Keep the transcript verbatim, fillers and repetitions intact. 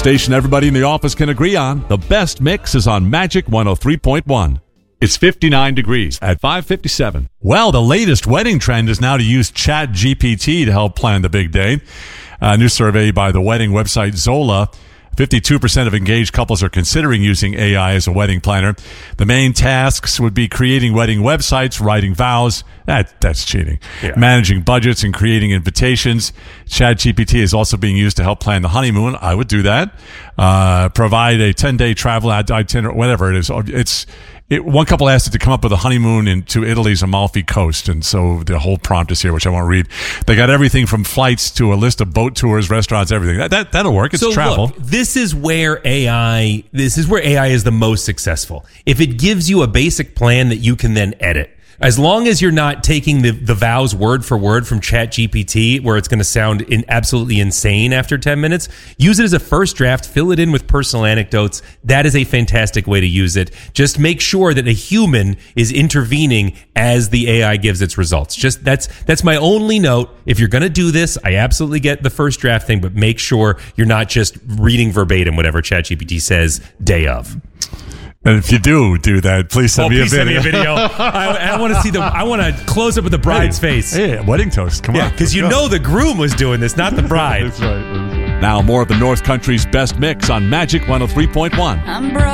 station everybody in the office can agree on. The best mix is on Magic one oh three point one. It's fifty-nine degrees at five fifty-seven. Well, the latest wedding trend is now to use Chat G P T to help plan the big day. A new survey by the wedding website Zola, fifty-two percent of engaged couples are considering using A I as a wedding planner. The main tasks would be creating wedding websites, writing vows. That, that's cheating. Yeah. Managing budgets and creating invitations. ChatGPT is also being used to help plan the honeymoon. I would do that. Uh, provide a ten-day travel itinerary, whatever it is. It's it, one couple asked it to come up with a honeymoon into Italy's Amalfi Coast, and so the whole prompt is here, which I won't read. They got everything from flights to a list of boat tours, restaurants, everything. That, that that'll work. It's so travel. Look, this is where A I. This is where A I is the most successful. If it gives you a basic plan that you can then edit. As long as you're not taking the, the vows word for word from ChatGPT, where it's going to sound in absolutely insane after ten minutes, use it as a first draft, fill it in with personal anecdotes. That is a fantastic way to use it. Just make sure that a human is intervening as the A I gives its results. Just that's that's my only note. If you're going to do this, I absolutely get the first draft thing, but make sure you're not just reading verbatim whatever ChatGPT says day of. And if you do do that, please send oh, me please a video. Send me a video. I, I want to see the. I want to close up with the bride's hey, face. Hey, wedding toast. Come yeah, on. because you go. know the groom was doing this, not the bride. That's right. Now more of the North Country's best mix on Magic one oh three point one. I'm broke.